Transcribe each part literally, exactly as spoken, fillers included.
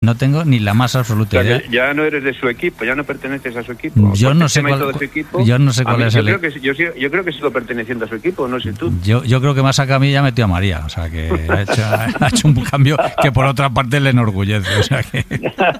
no tengo ni la más absoluta o sea, idea. Ya no eres de su equipo, ya no perteneces a su equipo. Yo no sé cuál, equipo, yo no sé cuál mí, es yo el creo que yo, yo creo que sigo perteneciendo a su equipo, no sé tú. Yo, yo creo que más a Camilla metió a María, o sea que ha hecho, ha hecho un cambio que por otra parte le enorgullece. O sea que...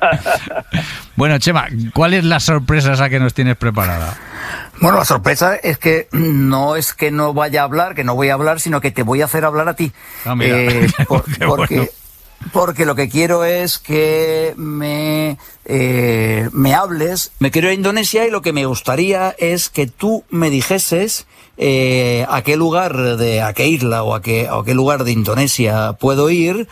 Bueno, Chema, ¿cuál es la sorpresa esa que nos tienes preparada? Bueno, la sorpresa es que no es que no vaya a hablar, que no voy a hablar, sino que te voy a hacer hablar a ti. Ah, mira. Eh, por, porque, bueno. porque lo que quiero es que me, eh, me hables. Me quiero ir a Indonesia y lo que me gustaría es que tú me dijeses eh, a qué lugar de, a qué isla o a qué, a qué lugar de Indonesia puedo ir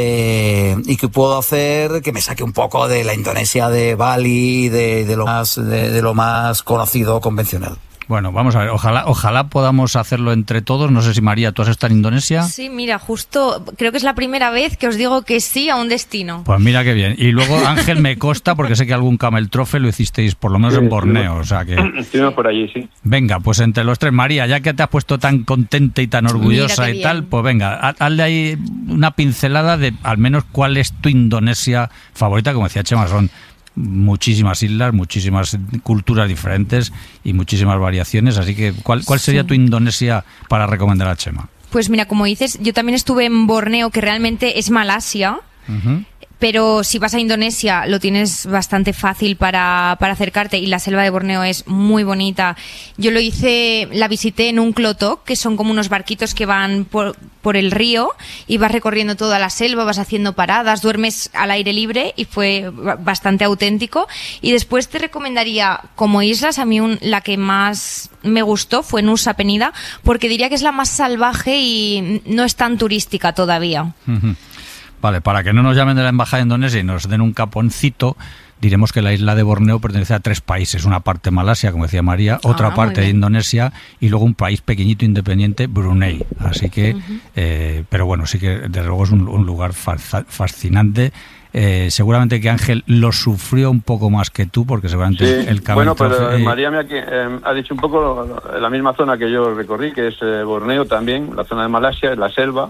eh, y que puedo hacer que me saque un poco de la Indonesia de Bali, de, de lo más, de, de lo más conocido convencional. Bueno, vamos a ver, ojalá ojalá podamos hacerlo entre todos. No sé si, María, ¿tú has estado en Indonesia? Sí, mira, justo creo que es la primera vez que os digo que sí a un destino. Pues mira qué bien. Y luego, Ángel, me consta, porque sé que algún Camel Trophy lo hicisteis por lo menos sí, en Borneo, o sea que... Estuvimos por allí, sí. Venga, pues entre los tres, María, ya que te has puesto tan contenta y tan orgullosa y bien. Tal, pues venga, hazle ahí una pincelada de al menos cuál es tu Indonesia favorita. Como decía Chema, son muchísimas islas, muchísimas culturas diferentes y muchísimas variaciones, así que ¿cuál, cuál sería sí. tu Indonesia para recomendar a Chema? Pues mira, como dices, yo también estuve en Borneo, que realmente es Malasia, uh-huh. pero si vas a Indonesia lo tienes bastante fácil para, para acercarte, y la selva de Borneo es muy bonita. Yo lo hice, la visité en un klotok, que son como unos barquitos que van por, por el río y vas recorriendo toda la selva, vas haciendo paradas, duermes al aire libre y fue bastante auténtico. Y después te recomendaría como islas, a mí un, la que más me gustó fue Nusa Penida, porque diría que es la más salvaje y no es tan turística todavía. Uh-huh. Vale, para que no nos llamen de la Embajada de Indonesia y nos den un caponcito, diremos que la isla de Borneo pertenece a tres países. Una parte Malasia, como decía María, otra ah, parte de Indonesia y luego un país pequeñito independiente, Brunei. Así que, uh-huh. eh, pero bueno, sí que desde luego es un, un lugar fa- fascinante. Eh, seguramente que Ángel lo sufrió un poco más que tú, porque seguramente sí, el Camel bueno, pero Trophy... María me ha, eh, ha dicho un poco la misma zona que yo recorrí, que es eh, Borneo también, la zona de Malasia, la selva.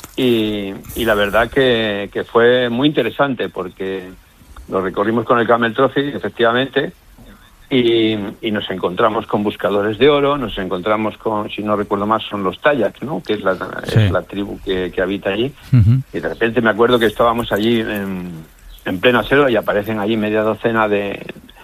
Y, y la verdad que, que fue muy interesante porque lo recorrimos con el Camel Trophy, efectivamente, y, y nos encontramos con buscadores de oro, nos encontramos con, si no recuerdo más, son los Tayaks, ¿no? Que es la, sí. es la tribu que, que habita allí. Uh-huh. Y de repente me acuerdo que estábamos allí en, en plena selva y aparecen allí media docena de,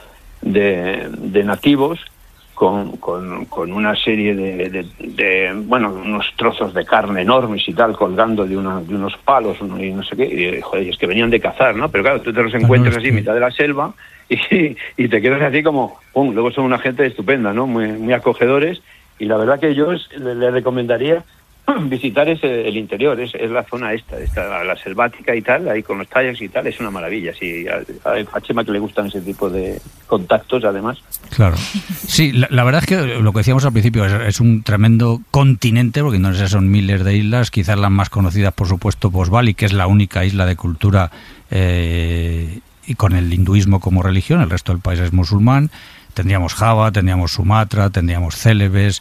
de, de nativos Con, con, con una serie de, de, de, bueno, unos trozos de carne enormes y tal, colgando de, una, de unos palos y no sé qué, y joder, es que venían de cazar, ¿no? Pero claro, tú te los encuentras así en mitad de la selva y, y te quedas así como, pum, luego son una gente estupenda, ¿no? Muy, muy acogedores, y la verdad que yo le, le recomendaría visitar ese, el interior, es, es la zona esta, esta, la selvática y tal, ahí con los Tayaks y tal, es una maravilla. Sí, a, a Chema que le gustan ese tipo de contactos, además. Claro. Sí, la, la verdad es que lo que decíamos al principio es, es un tremendo continente, porque Indonesia son miles de islas, quizás las más conocidas, por supuesto, pues Bali, que es la única isla de cultura eh, y con el hinduismo como religión, el resto del país es musulmán. Tendríamos Java, tendríamos Sumatra, tendríamos Celebes.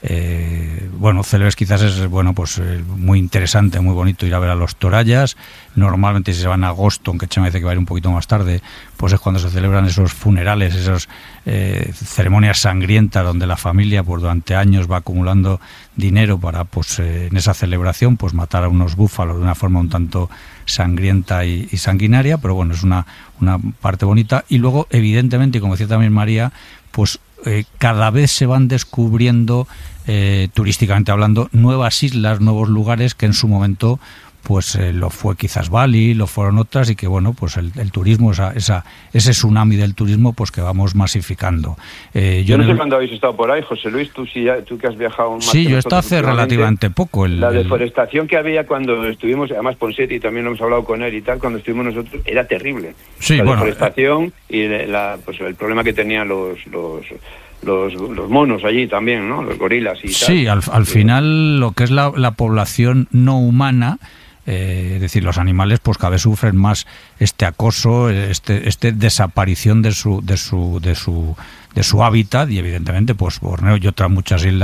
Eh, bueno, Celebes quizás es bueno pues eh, muy interesante, muy bonito ir a ver a los Torayas. Normalmente si se van a agosto, aunque Chema dice que va a ir un poquito más tarde, pues es cuando se celebran esos funerales, esas eh, ceremonias sangrientas donde la familia pues durante años va acumulando dinero para pues eh, en esa celebración pues matar a unos búfalos de una forma un tanto sangrienta y, y sanguinaria, pero bueno, es una, una parte bonita. Y luego, evidentemente, y como decía también María, pues eh, cada vez se van descubriendo Eh, turísticamente hablando, nuevas islas, nuevos lugares que en su momento pues eh, lo fue quizás Bali, lo fueron otras, y que bueno, pues el, el turismo, esa, esa, ese tsunami del turismo, pues que vamos masificando. Eh, yo, yo no sé el... cuándo habéis estado por ahí, José Luis, tú, si ya, tú que has viajado más. Sí, yo he estado hace relativamente poco. El, la el... deforestación que había cuando estuvimos, además Ponseti también lo hemos hablado con él y tal, cuando estuvimos nosotros, era terrible. Sí, la bueno, deforestación y la, pues el problema que tenían los... los Los, los monos allí también, ¿no? Los gorilas y tal. Sí, al, al final lo que es la, la población no humana, eh, es decir, los animales, pues cada vez sufren más este acoso, este, este desaparición de su, de su, de su, de su hábitat, y evidentemente, pues Borneo y otras muchas islas,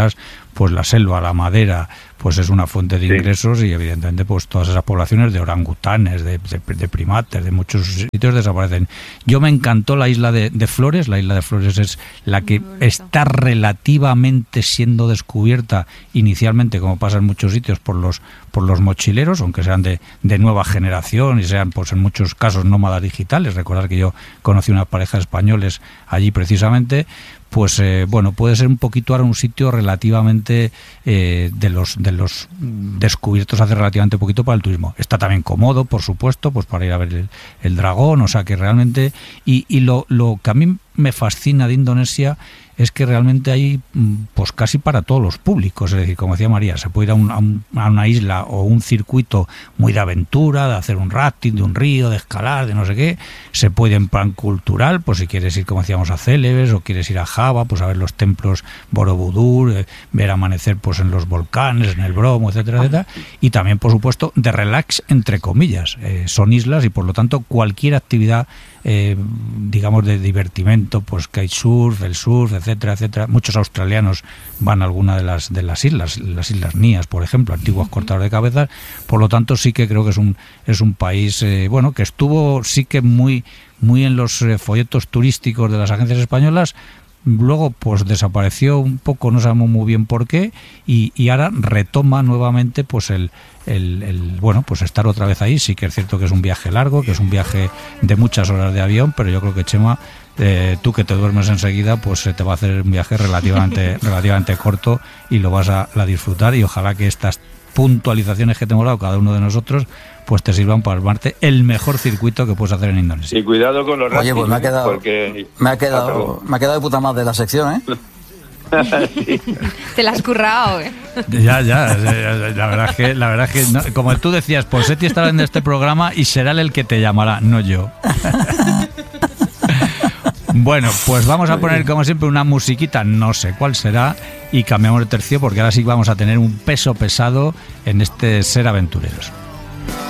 pues la selva, la madera, pues es una fuente de ingresos sí. y evidentemente pues todas esas poblaciones de orangutanes, de, de, de primates, de muchos sitios desaparecen. Yo me encantó la isla de, de Flores, la isla de Flores es la que está relativamente siendo descubierta inicialmente, como pasa en muchos sitios, por los por los mochileros, aunque sean de, de nueva generación y sean pues en muchos casos nómadas digitales. Recordar que yo conocí unas parejas españoles allí precisamente, pues eh, bueno, puede ser un poquito ahora un sitio relativamente eh, de los de los descubiertos hace relativamente poquito para el turismo. Está también cómodo, por supuesto, pues para ir a ver el, el dragón, o sea que realmente, y, y lo, lo que a mí me fascina de Indonesia es que realmente hay pues casi para todos los públicos, es decir, como decía María, se puede ir a, un, a, un, a una isla o un circuito muy de aventura, de hacer un rafting, de un río, de escalar, de no sé qué, se puede en plan cultural, pues si quieres ir, como decíamos, a Celebes, o quieres ir a Java, pues a ver los templos Borobudur, eh, ver amanecer pues en los volcanes, en el Bromo, etcétera, etcétera, y también, por supuesto, de relax, entre comillas, eh, son islas y por lo tanto cualquier actividad Eh, digamos de divertimento, pues kitesurf, el surf, etcétera, etcétera. Muchos australianos van a alguna de las de las islas, las islas Nías, por ejemplo, antiguos cortadores de cabezas. Por lo tanto, sí que creo que es un es un país eh, bueno, que estuvo sí que muy muy en los eh, folletos turísticos de las agencias españolas. Luego pues desapareció un poco, no sabemos muy bien por qué, y, y ahora retoma nuevamente pues el, el, el bueno pues estar otra vez ahí. Sí que es cierto que es un viaje largo, que es un viaje de muchas horas de avión, pero yo creo que, Chema, eh, tú que te duermes enseguida, pues se te va a hacer un viaje relativamente relativamente corto y lo vas a, a disfrutar, y ojalá que estas puntualizaciones que te hemos dado cada uno de nosotros pues te sirvan para armarte el mejor circuito que puedes hacer en Indonesia. Y cuidado con los Oye, pues me ha quedado, porque... me ha quedado, me ha quedado de puta madre la sección, ¿eh? Sí. Te la has currado, ¿eh? Ya, ya, la verdad es que, la verdad es que no, como tú decías, Ponseti estará en este programa y será él el que te llamará, no yo. Bueno, pues vamos a poner como siempre una musiquita, no sé cuál será, y cambiamos de tercio porque ahora sí vamos a tener un peso pesado en este Ser Aventureros.